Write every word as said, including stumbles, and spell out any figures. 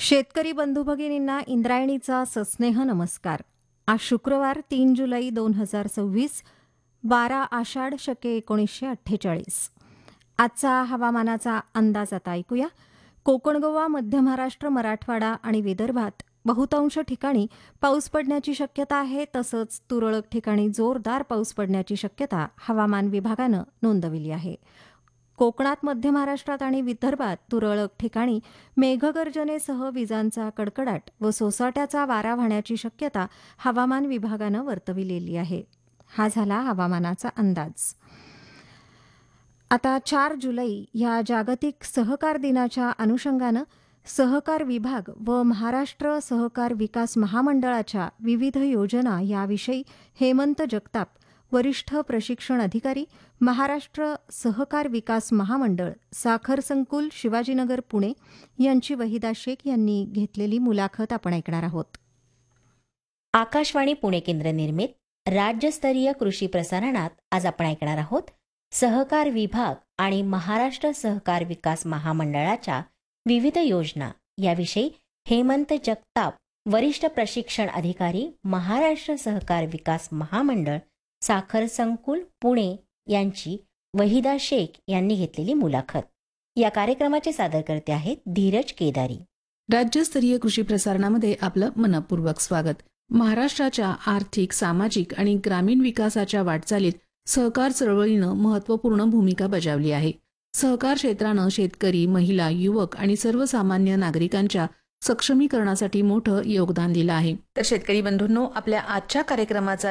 शेतकरी बंधू भगिनींना इंद्रायणीचा सस्नेह नमस्कार. आज शुक्रवार तीन जुलै दोन हजार सव्वीस, बारा आषाढ शके एकोणीसशे अठ्ठेचाळीस. आजचा हवामानाचा अंदाज आता ऐकूया. कोकण, गोवा, मध्य महाराष्ट्र, मराठवाडा आणि विदर्भात बहुतांश ठिकाणी पाऊस पडण्याची शक्यता आहे. तसंच तुरळक ठिकाणी जोरदार पाऊस पडण्याची शक्यता हवामान विभागानं नोंदवली आहे. कोकणात, मध्य महाराष्ट्रात आणि विदर्भात तुरळक ठिकाणी मेघगर्जनेसह विजांचा कडकडाट व सोसाट्याचा वारा वाहण्याची शक्यता हवामान विभागानं वर्तविलेली आहे. हा झाला हवामानाचा अंदाज. आता चार जुलै या जागतिक सहकार दिनाच्या अनुषंगानं सहकार विभाग व महाराष्ट्र सहकार विकास महामंडळाच्या विविध योजना याविषयी हेमंत जगताप, वरिष्ठ प्रशिक्षण अधिकारी, महाराष्ट्र सहकार विकास महामंडळ, साखर संकुल, शिवाजीनगर, पुणे यांची वहिदा शेख यांनी घेतलेली मुलाखत आपण ऐकणार आहोत. आकाशवाणी पुणे केंद्र निर्मित राज्यस्तरीय कृषी प्रसारणात आज आपण ऐकणार आहोत सहकार विभाग आणि महाराष्ट्र सहकार विकास महामंडळाच्या विविध योजना याविषयी हेमंत जगताप, वरिष्ठ प्रशिक्षण अधिकारी, महाराष्ट्र सहकार विकास महामंडळ, साखर संकुल, पुणे यांची वहिदा शेख यांनी घेतलेली मुलाखत. या कार्यक्रमाचे सादरकर्ते आहेत धीरज केदारी. राज्यस्तरीय कृषी प्रसारणामध्ये आपलं मनपूर्वक स्वागत. महाराष्ट्राच्या आर्थिक, सामाजिक आणि ग्रामीण विकासाच्या वाटचालीत सहकार चळवळीनं महत्त्वपूर्ण भूमिका बजावली आहे. सहकार क्षेत्रानं शेतकरी, महिला, युवक आणि सर्वसामान्य नागरिकांच्या सक्षमीकरणासाठी मोठं योगदान दिलं आहे. तर शेतकरी बंधूंनो, आपल्या आजच्या कार्यक्रमाचा